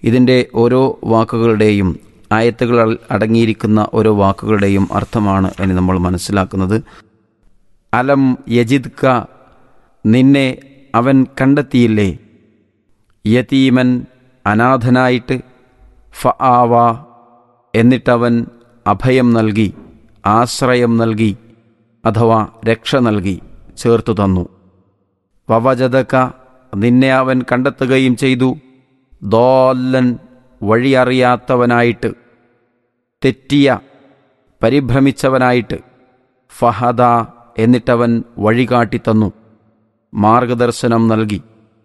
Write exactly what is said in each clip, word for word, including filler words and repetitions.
ഇതിൻ്റെ ഓരോ വാക്കുകളുടെയും ആയത്തുകൾ അടങ്ങിയിരിക്കുന്ന ഓരോ വാക്കുകളുടെയും അർത്ഥമാണ് ഇനി നമ്മൾ മനസ്സിലാക്കുന്നത്. അലം യജിദ്ക, നിന്നെ അവൻ കണ്ടെത്തിയില്ലേ, യതീമൻ, അനാഥനായിട്ട്, ഫആവ, എന്നിട്ടവൻ അഭയം നൽകി, ആശ്രയം നൽകി അഥവാ രക്ഷ നൽകി, ചേർത്തു തന്നു. വവജദക, നിന്നെ അവൻ കണ്ടെത്തുകയും ചെയ്തു, ദോല്ലൻ, വഴിയറിയാത്തവനായിട്ട്, തെറ്റിയ പരിഭ്രമിച്ചവനായിട്ട്, ഫഹദ, എന്നിട്ടവൻ വഴികാട്ടിത്തന്നു, മാർഗദർശനം നൽകി.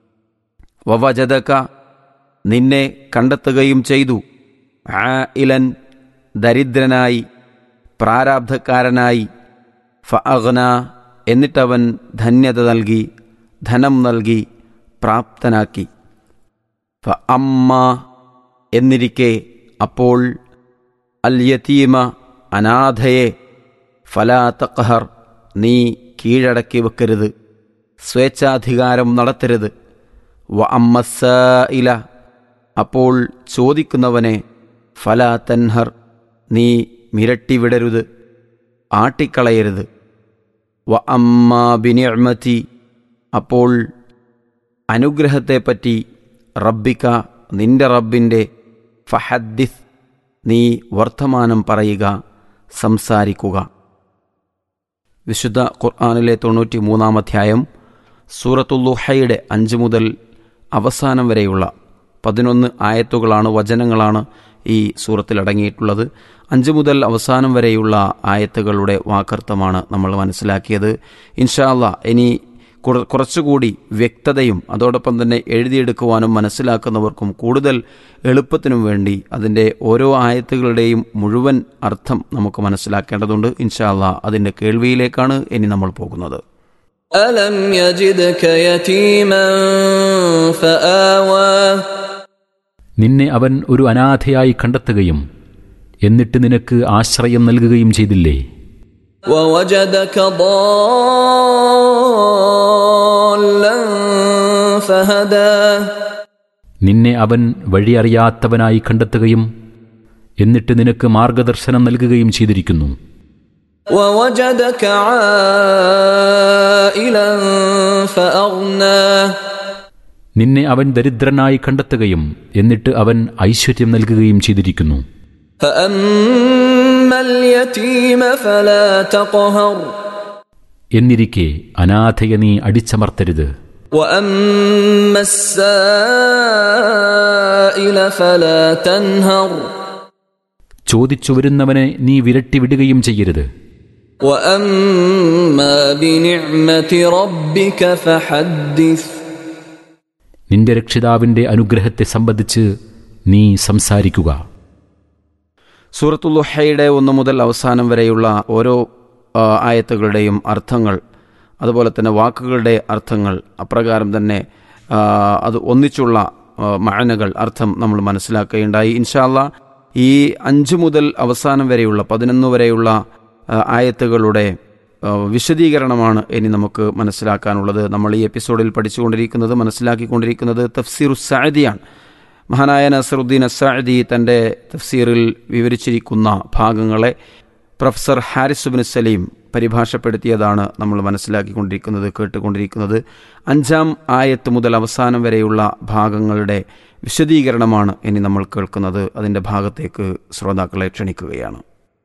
വവജദക, നിന്നെ കണ്ടെത്തുകയും ചെയ്തു, ആയിലൻ, ദരിദ്രനായി, പ്രാരാബ്ധക്കാരനായി, ഫഅഗ്ന, എന്നിട്ടവൻ ധന്യത നൽകി, ധനം നൽകി, പ്രാപ്തനാക്കി. ഫഅമ്മ, എന്നിരിക്കെ അപ്പോൾ, അൽ യതീമ, അനാഥയെ, ഫലാ തഖ്ഹർ, നീ കീഴടക്കി വെക്കരുത്, സ്വേച്ഛാധികാരം നടത്തരുത്. വ അമ്മസ്സായില, അപ്പോൾ ചോദിക്കുന്നവനെ, ഫലാ തൻഹർ, നീ മിരട്ടിവിടരുത്, ആട്ടിക്കളയരുത്. വ അമ്മാ ബിനിഅ്മതി, അപ്പോൾ അനുഗ്രഹത്തെപ്പറ്റി, റബ്ബിക, നിന്റെ റബ്ബിൻ്റെ, ഫഹദ്ദിസ്, നീ വർത്തമാനം പറയുക, സംസാരിക്കുക. വിശുദ്ധ ഖുർആനിലെ തൊണ്ണൂറ്റി മൂന്നാം അധ്യായം സൂറത്തുൽ ളുഹയുടെ അഞ്ച് മുതൽ അവസാനം വരെയുള്ള പതിനൊന്ന് ആയത്തുകളാണ്, വചനങ്ങളാണ് ഈ സൂറത്തിൽ അടങ്ങിയിട്ടുള്ളത്. അഞ്ച് മുതൽ അവസാനം വരെയുള്ള ആയത്തുകളുടെ വാക്കർത്ഥമാണ് നമ്മൾ മനസ്സിലാക്കിയത്. ഇൻഷാ അല്ലാഹ് ഇനി കുറച്ചുകൂടി വ്യക്തതയും അതോടൊപ്പം തന്നെ എഴുതിയെടുക്കുവാനും മനസ്സിലാക്കുന്നവർക്കും കൂടുതൽ എളുപ്പത്തിനും വേണ്ടി അതിൻ്റെ ഓരോ ആയത്തുകളുടെയും മുഴുവൻ അർത്ഥം നമുക്ക് മനസ്സിലാക്കേണ്ടതുണ്ട്. ഇൻഷാ അല്ലാഹ് അതിൻ്റെ കേൾവിയിലേക്കാണ് ഇനി നമ്മൾ പോകുന്നത്. അലം യജിദ്ക യതീമൻ ഫആവാ, നിന്നെ അവൻ ഒരു അനാഥയായി കണ്ടെത്തുകയും എന്നിട്ട് നിനക്ക് ആശ്രയം നൽകുകയും ചെയ്തില്ലേ. വവജദക ളാല്ലൻ ഫഹദാ, നിന്നെ അവൻ വഴിയറിയാത്തവനായി കണ്ടെത്തുകയും എന്നിട്ട് നിനക്ക് മാർഗദർശനം നൽകുകയും ചെയ്തിരിക്കുന്നു. വവജദക ആയിലൻ ഫഅഗ്നാ, നിന്നെ അവൻ ദരിദ്രനായി കണ്ടെത്തുകയും എന്നിട്ട് അവൻ ഐശ്വര്യം നൽകുകയും ചെയ്തിരിക്കുന്നു. ഫഅമ്മൽ യതീമ ഫലാ തഖ്ഹർ, എന്നിരിക്കെ അനാഥയെ നീ അടിച്ചമർത്തരുത്. വഅമ്മസ്സായില ഫലാ തൻഹർ, ചോദിച്ചു വരുന്നവനെ നീ വിരട്ടിവിടുകയും ചെയ്യരുത്. വഅമ്മാ ബിനിഅ്മതി റബ്ബിക ഫഹദ്ദിസ്, നിന്റെ രക്ഷിതാവിന്റെ അനുഗ്രഹത്തെ സംബന്ധിച്ച് നീ സംസാരിക്കുക. സൂറത്തുൽ ളുഹയുടെ ഒന്ന് മുതൽ അവസാനം വരെയുള്ള ഓരോ ആയത്തുകളുടെയും അർത്ഥങ്ങൾ, അതുപോലെ തന്നെ വാക്കുകളുടെ അർത്ഥങ്ങൾ, അപ്രകാരം തന്നെ അത് ഒന്നിച്ചുള്ള മഅനകൾ, അർത്ഥം നമ്മൾ മനസ്സിലാക്കുകയുണ്ടായി. ഇൻഷാ അല്ലാഹ് ഈ അഞ്ച് മുതൽ അവസാനം വരെയുള്ള പതിനൊന്ന് വരെയുള്ള ആയത്തുകളുടെ വിശദീകരണമാണ് ഇനി നമുക്ക് മനസ്സിലാക്കാനുള്ളത്. നമ്മൾ ഈ എപ്പിസോഡിൽ പഠിച്ചുകൊണ്ടിരിക്കുന്നത്, മനസ്സിലാക്കിക്കൊണ്ടിരിക്കുന്നത് തഫ്സീറുസ് സഅദിയാണ്. മഹാനായ നസറുദ്ദീൻ അസ്സഅദി തൻ്റെ തഫ്സീറിൽ വിവരിച്ചിരിക്കുന്ന ഭാഗങ്ങളെ പ്രൊഫസർ ഹാരിസ് ഇബ്നു സലീം പരിഭാഷപ്പെടുത്തിയതാണ് നമ്മൾ മനസ്സിലാക്കിക്കൊണ്ടിരിക്കുന്നത്, കേട്ടുകൊണ്ടിരിക്കുന്നത്. അഞ്ചാം ആയത്ത് മുതൽ അവസാനം വരെയുള്ള ഭാഗങ്ങളുടെ വിശദീകരണമാണ് ഇനി നമ്മൾ കേൾക്കുന്നത്. അതിൻ്റെ ഭാഗത്തേക്ക് ശ്രോതാക്കളെ ക്ഷണിക്കുകയാണ്.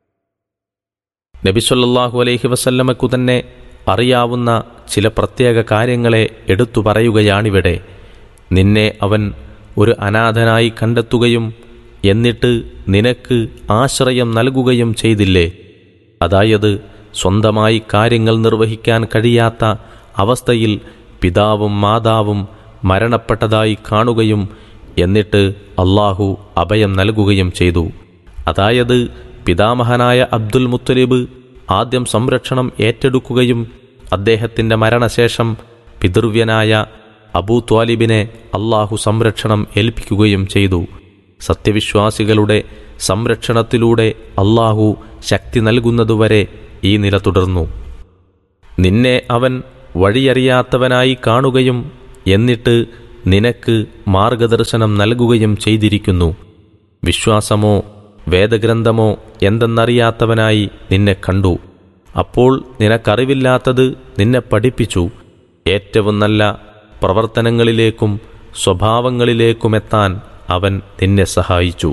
നബി സല്ലല്ലാഹു അലൈഹി വസല്ലമയ്ക്കു തന്നെ അറിയാവുന്ന ചില പ്രത്യേക കാര്യങ്ങളെ എടുത്തു പറയുകയാണിവിടെ. നിന്നെ അവൻ ഒരു അനാഥനായി കണ്ടെത്തുകയും എന്നിട്ട് നിനക്ക് ആശ്രയം നൽകുകയും ചെയ്തില്ലേ. അതായത് സ്വന്തമായി കാര്യങ്ങൾ നിർവഹിക്കാൻ കഴിയാത്ത അവസ്ഥയിൽ പിതാവും മാതാവും മരണപ്പെട്ടതായി കാണുകയും എന്നിട്ട് അള്ളാഹു അഭയം നൽകുകയും ചെയ്തു. അതായത് പിതാമഹനായ അബ്ദുൽ മുത്തലിബ് ആദ്യം സംരക്ഷണം ഏറ്റെടുക്കുകയും അദ്ദേഹത്തിൻ്റെ മരണശേഷം പിതൃവ്യനായ അബൂ ത്വാലിബിനെ അള്ളാഹു സംരക്ഷണം ഏൽപ്പിക്കുകയും ചെയ്തു. സത്യവിശ്വാസികളുടെ സംരക്ഷണത്തിലൂടെ അള്ളാഹു ശക്തി നൽകുന്നതുവരെ ഈ നില തുടർന്നു. നിന്നെ അവൻ വഴിയറിയാത്തവനായി കാണുകയും എന്നിട്ട് നിനക്ക് മാർഗദർശനം നൽകുകയും ചെയ്തിരിക്കുന്നു. വിശ്വാസമോ വേദഗ്രന്ഥമോ എന്തെന്നറിയാത്തവനായി നിന്നെ കണ്ടു. അപ്പോൾ നിനക്കറിവില്ലാത്തത് നിന്നെ പഠിപ്പിച്ചു. ഏറ്റവും നല്ല പ്രവർത്തനങ്ങളിലേക്കും സ്വഭാവങ്ങളിലേക്കുമെത്താൻ അവൻ നിന്നെ സഹായിച്ചു.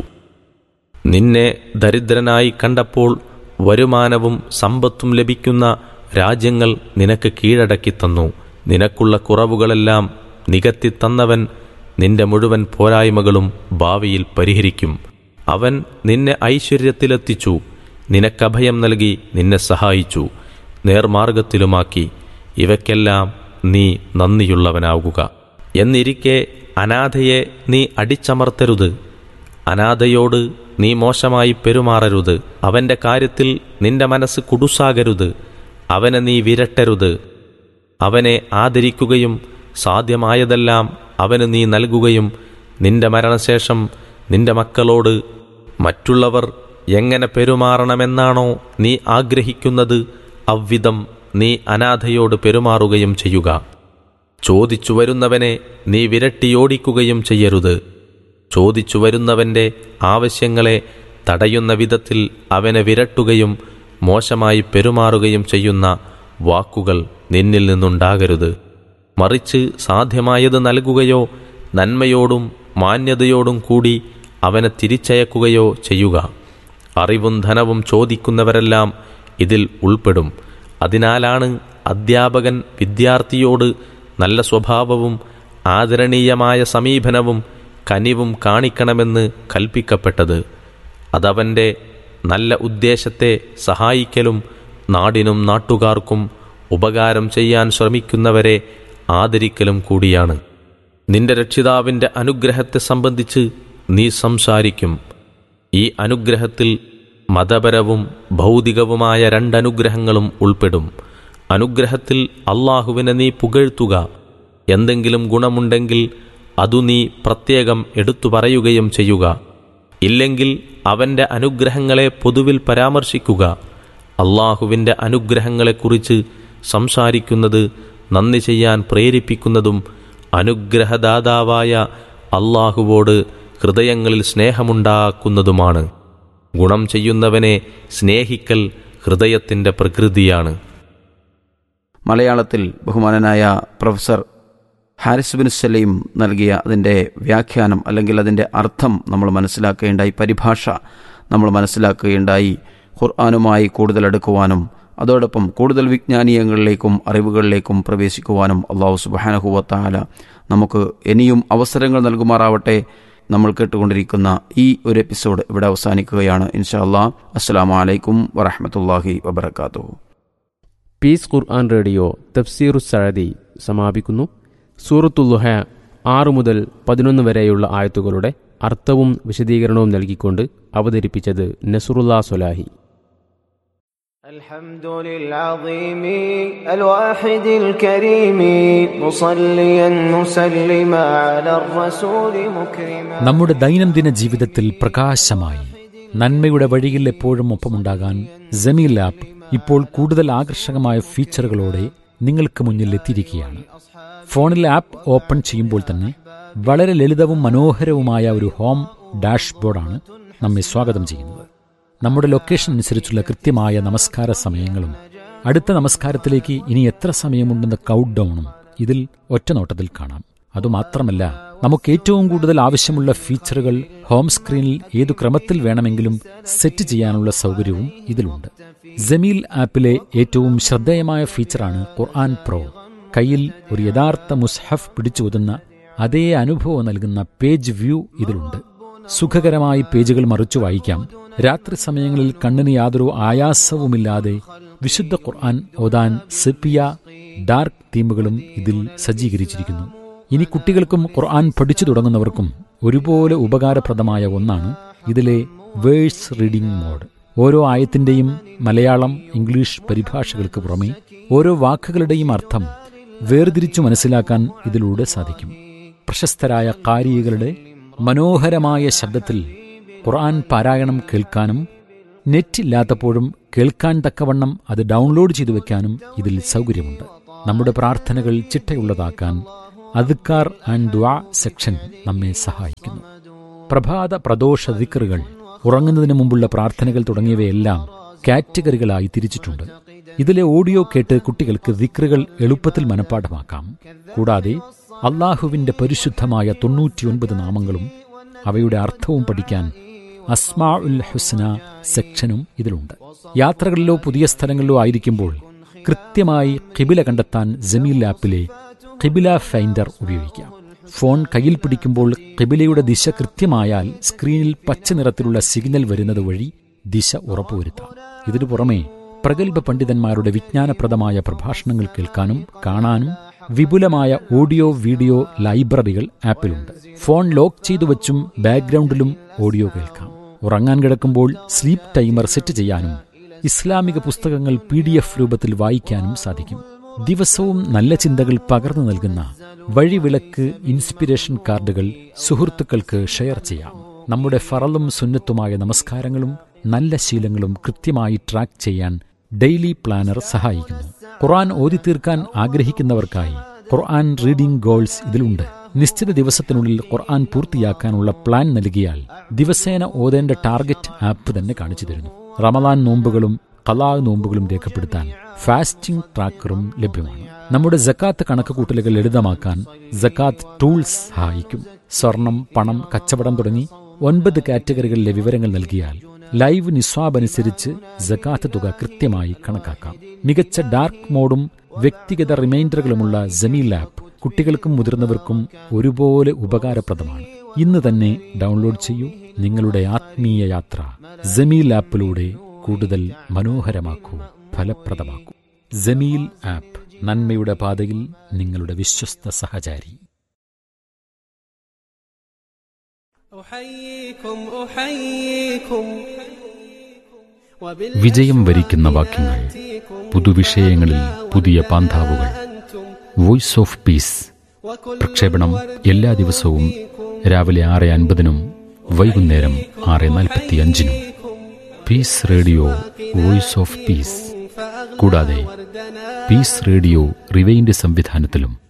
നിന്നെ ദരിദ്രനായി കണ്ടപ്പോൾ വരുമാനവും സമ്പത്തും ലഭിക്കുന്ന രാജ്യങ്ങൾ നിനക്ക് കീഴടക്കിത്തന്നു. നിനക്കുള്ള കുറവുകളെല്ലാം നികത്തിത്തന്നവൻ നിന്റെ മുഴുവൻ പോരായ്മകളും ഭാവിയിൽ പരിഹരിക്കും. അവൻ നിന്നെ ഐശ്വര്യത്തിലെത്തിച്ചു, നിനക്കഭയം നൽകി നിന്നെ സഹായിച്ചു, നേർമാർഗത്തിലുമാക്കി. ഇവയ്ക്കെല്ലാം നീ നന്ദിയുള്ളവനാവുക. എന്നിരിക്കെ അനാഥയെ നീ അടിച്ചമർത്തരുത്, അനാഥയോട് നീ മോശമായി പെരുമാറരുത്. അവൻ്റെ കാര്യത്തിൽ നിന്റെ മനസ്സ് കുടുസാകരുത്, അവനെ നീ വിരട്ടരുത്. അവനെ ആദരിക്കുകയും സാധ്യമായതെല്ലാം അവന് നീ നൽകുകയും നിന്റെ മരണശേഷം നിന്റെ മക്കളോട് മറ്റുള്ളവർ എങ്ങനെ പെരുമാറണമെന്നാണോ നീ ആഗ്രഹിക്കുന്നത് അവ്വിധം നീ അനാഥയോട് പെരുമാറുകയും ചെയ്യുക. ചോദിച്ചു വരുന്നവനെ നീ വിരട്ടിയോടിക്കുകയും ചെയ്യരുത്. ചോദിച്ചു വരുന്നവൻ്റെ ആവശ്യങ്ങളെ തടയുന്ന വിധത്തിൽ അവനെ വിരട്ടുകയും മോശമായി പെരുമാറുകയും ചെയ്യുന്ന വാക്കുകൾ നിന്നിൽ നിന്നുണ്ടാകരുത്. മറിച്ച് സാധ്യമായത് നൽകുകയോ നന്മയോടും മാന്യതയോടും കൂടി അവനെ തിരിച്ചയക്കുകയോ ചെയ്യുക. അറിവും ധനവും ചോദിക്കുന്നവരെല്ലാം ഇതിൽ ഉൾപ്പെടും. അതിനാലാണ് അധ്യാപകൻ വിദ്യാർത്ഥിയോട് നല്ല സ്വഭാവവും ആദരണീയമായ സമീപനവും കനിവും കാണിക്കണമെന്ന് കൽപ്പിക്കപ്പെട്ടത്. അതവൻ്റെ നല്ല ഉദ്ദേശത്തെ സഹായിക്കലും നാടിനും നാട്ടുകാർക്കും ഉപകാരം ചെയ്യാൻ ശ്രമിക്കുന്നവരെ ആദരിക്കലും കൂടിയാണ്. നിന്റെ രക്ഷിതാവിൻ്റെ അനുഗ്രഹത്തെ സംബന്ധിച്ച് നീ സംസാരിക്കും. ഈ അനുഗ്രഹത്തിൽ മതപരവും ഭൗതികവുമായ രണ്ടനുഗ്രഹങ്ങളും ഉൾപ്പെടും. അനുഗ്രഹത്തിൽ അള്ളാഹുവിനെ നീ പുകഴ്ത്തുക. എന്തെങ്കിലും ഗുണമുണ്ടെങ്കിൽ അതു നീ പ്രത്യേകം എടുത്തു പറയുകയും ചെയ്യുക. ഇല്ലെങ്കിൽ അവൻ്റെ അനുഗ്രഹങ്ങളെ പൊതുവിൽ പരാമർശിക്കുക. അള്ളാഹുവിൻ്റെ അനുഗ്രഹങ്ങളെക്കുറിച്ച് സംസാരിക്കുന്നത് നന്ദി ചെയ്യാൻ പ്രേരിപ്പിക്കുന്നതും അനുഗ്രഹദാതാവായ അള്ളാഹുവോട് ഹൃദയങ്ങളിൽ സ്നേഹമുണ്ടാക്കുന്നതുമാണ്. ഗുണം ചെയ്യുന്നവനെ സ്നേഹിക്കൽ ഹൃദയത്തിൻ്റെ പ്രകൃതിയാണ്. മലയാളത്തിൽ ബഹുമാനനായ പ്രൊഫസർ ഹാരിസ് ബിൻ സലീം നൽകിയ അതിൻ്റെ വ്യാഖ്യാനം അല്ലെങ്കിൽ അതിൻ്റെ അർത്ഥം നമ്മൾ മനസ്സിലാക്കുകയുണ്ടായി, പരിഭാഷ നമ്മൾ മനസ്സിലാക്കുകയുണ്ടായി. ഖുർആനുമായി കൂടുതൽ അടുക്കുവാനും അതോടൊപ്പം കൂടുതൽ വിജ്ഞാനീയങ്ങളിലേക്കും അറിവുകളിലേക്കും പ്രവേശിക്കുവാനും അല്ലാഹു സുബ്ഹാനഹു വ തആല നമുക്ക് ഇനിയും അവസരങ്ങൾ നൽകുമാറാവട്ടെ. നമ്മൾ കേട്ടുകൊണ്ടിരിക്കുന്ന ഈ ഒരു എപ്പിസോഡ് ഇവിടെ അവസാനിക്കുകയാണ്. ഇൻഷാ അല്ലാഹ്. അസ്സലാമു അലൈക്കും വറഹ്മത്തുള്ളാഹി വബറകാതുഹു. പീസ് ഖുർആൻ റേഡിയോ തഫ്സീറു സഅദി സമാപിക്കുന്നു. സൂറത്തുൽ ദുഹ ആറ് മുതൽ പതിനൊന്ന് വരെയുള്ള ആയത്തുകളുടെ അർത്ഥവും വിശദീകരണവും നൽകിക്കൊണ്ട് അവതരിപ്പിച്ചത് നസ്റുല്ലാ സ്വലാഹി. الحمد للعظيم الواحد الكريم مصليا مسلما على الرسول مكرما. നമ്മുടെ ദൈനംദിന ജീവിതത്തിൽ പ്രകാശമായി നന്മയുടെ വഴിയിൽ എപ്പോഴും ഒപ്പമുണ്ടാകാൻ ജമീൽ ആപ്പ് ഇപ്പോൾ കൂടുതൽ ആകർഷകമായ ഫീച്ചറുകളോടെ നിങ്ങൾക്ക് മുന്നിൽ എത്തിയിരിക്കുകയാണ്. ഫോണിൽ ആപ്പ് ഓപ്പൺ ചെയ്യുമ്പോൾ തന്നെ വളരെ ലളിതവും മനോഹരവുമായ ഒരു ഹോം ഡാഷ്ബോർഡാണ് നമ്മെ സ്വാഗതം ചെയ്യുന്നത്. നമ്മുടെ ലൊക്കേഷൻ അനുസരിച്ചുള്ള കൃത്യമായ നമസ്കാര സമയങ്ങളും അടുത്ത നമസ്കാരത്തിലേക്ക് ഇനി എത്ര സമയമുണ്ടെന്ന കൗണ്ട് ഡൗണും ഇതിൽ ഒറ്റനോട്ടത്തിൽ കാണാം. അതുമാത്രമല്ല, നമുക്ക് ഏറ്റവും കൂടുതൽ ആവശ്യമുള്ള ഫീച്ചറുകൾ ഹോം സ്ക്രീനിൽ ഏതു ക്രമത്തിൽ വേണമെങ്കിലും സെറ്റ് ചെയ്യാനുള്ള സൗകര്യവും ഇതിലുണ്ട്. ജമീൽ ആപ്പിലെ ഏറ്റവും ശ്രദ്ധേയമായ ഫീച്ചറാണ് ഖുർആൻ പ്രോ. കയ്യിൽ ഒരു യഥാർത്ഥ മുസ്ഹഫ് പിടിച്ചോതുന്ന അതേ അനുഭവം നൽകുന്ന പേജ് വ്യൂ ഇതിലുണ്ട്. സുഖകരമായി പേജുകൾ മറിച്ചു വായിക്കാം. രാത്രി സമയങ്ങളിൽ കണ്ണിന് യാതൊരു ആയാസവുമില്ലാതെ വിശുദ്ധ ഖുർആൻ ഓതാൻ സെപ്പിയ ഡാർക്ക് തീമുകളും ഇതിൽ സജ്ജീകരിച്ചിരിക്കുന്നു. ഇനി കുട്ടികൾക്കും ഖുർആൻ പഠിച്ചു തുടങ്ങുന്നവർക്കും ഒരുപോലെ ഉപകാരപ്രദമായ ഒന്നാണ് ഇതിലെ വേഴ്സ് റീഡിംഗ് മോഡ്. ഓരോ ആയത്തിന്റെയും മലയാളം ഇംഗ്ലീഷ് പരിഭാഷകൾക്ക് പുറമെ ഓരോ വാക്കുകളുടെയും അർത്ഥം വേർതിരിച്ചു മനസ്സിലാക്കാൻ ഇതിലൂടെ സാധിക്കും. പ്രശസ്തരായ ഖാരികളുടെ മനോഹരമായ ശബ്ദത്തിൽ ഖുർആൻ പാരായണം കേൾക്കാനും നെറ്റില്ലാത്തപ്പോഴും കേൾക്കാൻ തക്കവണ്ണം അത് ഡൗൺലോഡ് ചെയ്തു വെക്കാനും ഇതിൽ സൗകര്യമുണ്ട്. നമ്മുടെ പ്രാർത്ഥനകൾ ചിട്ടയുള്ളതാക്കാൻ അദ്കാർ ആൻഡ് ദുആ സെക്ഷൻ നമ്മെ സഹായിക്കുന്നു. പ്രഭാത പ്രദോഷ ദിക്റുകൾ, ഉറങ്ങുന്നതിന് മുമ്പുള്ള പ്രാർത്ഥനകൾ തുടങ്ങിയവയെല്ലാം കാറ്റഗറികളായി തിരിച്ചിട്ടുണ്ട്. ഇതിലെ ഓഡിയോ കേട്ട് കുട്ടികൾക്ക് ദിക്റുകൾ എളുപ്പത്തിൽ മനഃപ്പാഠമാക്കാം. കൂടാതെ അള്ളാഹുവിന്റെ പരിശുദ്ധമായ തൊണ്ണൂറ്റിയൊൻപത് നാമങ്ങളും അവയുടെ അർത്ഥവും പഠിക്കാൻ അസ്മാഉൽ ഹുസ്ന സെക്ഷനും ഇതിലുണ്ട്. യാത്രകളിലോ പുതിയ സ്ഥലങ്ങളിലോ ആയിരിക്കുമ്പോൾ കൃത്യമായി ഖിബില കണ്ടെത്താൻ ജമീൽ ആപ്പിലെ ഖിബില ഫൈൻഡർ ഉപയോഗിക്കാം. ഫോൺ കയ്യിൽ പിടിക്കുമ്പോൾ ഖിബിലയുടെ ദിശ കൃത്യമായാൽ സ്ക്രീനിൽ പച്ച നിറത്തിലുള്ള സിഗ്നൽ വരുന്നത് വഴി ദിശ ഉറപ്പുവരുത്താം. ഇതിനു പുറമെ പ്രഗത്ഭ പണ്ഡിതന്മാരുടെ വിജ്ഞാനപ്രദമായ പ്രഭാഷണങ്ങൾ കേൾക്കാനും കാണാനും വിപുലമായ ഓഡിയോ വീഡിയോ ലൈബ്രറികൾ ആപ്പിലുണ്ട്. ഫോൺ ലോക്ക് ചെയ്തു വച്ചും ബാക്ക്ഗ്രൗണ്ടിലും ഓഡിയോ കേൾക്കാം. ഉറങ്ങാൻ കിടക്കുമ്പോൾ സ്ലീപ്പ് ടൈമർ സെറ്റ് ചെയ്യാനും ഇസ്ലാമിക പുസ്തകങ്ങൾ പി ഡി എഫ് രൂപത്തിൽ വായിക്കാനും സാധിക്കും. ദിവസവും നല്ല ചിന്തകൾ പകർന്നു നൽകുന്ന വഴിവിളക്ക് ഇൻസ്പിരേഷൻ കാർഡുകൾ സുഹൃത്തുക്കൾക്ക് ഷെയർ ചെയ്യാം. നമ്മുടെ ഫറലും സുന്നത്തുമായ നമസ്കാരങ്ങളും നല്ല ശീലങ്ങളും കൃത്യമായി ട്രാക്ക് ചെയ്യാൻ ഡെയിലി പ്ലാനർ സഹായിക്കുന്നു. ഖുർആൻ ഓതി തീർക്കാൻ ആഗ്രഹിക്കുന്നവർക്കായി ഖുർആൻ റീഡിംഗ് ഗോൾസ് ഇതിലുണ്ട്. നിശ്ചിത ദിവസത്തിനുള്ളിൽ ഖുർആൻ പൂർത്തിയാക്കാനുള്ള പ്ലാൻ നൽകിയാൽ ദിവസേന ഓതേണ്ട ടാർഗറ്റ് ആപ്പ് തന്നെ കാണിച്ചു തരുന്നു. റമദാൻ നോമ്പുകളും ഖലാ നോമ്പുകളും രേഖപ്പെടുത്താൻ ഫാസ്റ്റിംഗ് ട്രാക്കറും ലഭ്യമാണ്. നമ്മുടെ സക്കാത്ത് കണക്കുകൂട്ടലുകൾ ലളിതമാക്കാൻ സക്കാത്ത് ടൂൾസ് സഹായിക്കും. സ്വർണം, പണം, കച്ചവടം തുടങ്ങി ഒൻപത് കാറ്റഗറികളിലെ വിവരങ്ങൾ നൽകിയാൽ ലൈവ് നിസ്വാബ് അനുസരിച്ച് സക്കാത്ത് തുക കൃത്യമായി കണക്കാക്കാം. മികച്ച ഡാർക്ക് മോഡും വ്യക്തിഗത റിമൈൻഡറുകളുമുള്ള ജമീൽ ആപ്പ് കുട്ടികൾക്കും മുതിർന്നവർക്കും ഒരുപോലെ ഉപകാരപ്രദമാണ്. ഇന്ന് തന്നെ ഡൗൺലോഡ് ചെയ്യൂ. നിങ്ങളുടെ ആത്മീയ യാത്ര ജമീൽ ആപ്പിലൂടെ കൂടുതൽ മനോഹരമാക്കൂ, ഫലപ്രദമാക്കൂ. ജമീൽ ആപ്പ്, നന്മയുടെ പാതയിൽ നിങ്ങളുടെ വിശ്വസ്ത സഹചാരി. വിജയം വരിക്കുന്ന വാക്യങ്ങൾ, പുതുവിഷയങ്ങളിൽ പുതിയ പാന്താവുകൾ. വോയിസ് ഓഫ് പീസ് പ്രക്ഷേപണം എല്ലാ ദിവസവും രാവിലെ ആറ് അൻപതിനും വൈകുന്നേരം ആറ് നാൽപ്പത്തി അഞ്ചിനും. Piece radio, voice of peace. കൂടാതെ പീസ് റേഡിയോ റിവൈൻഡ് സംവിധാനത്തിലും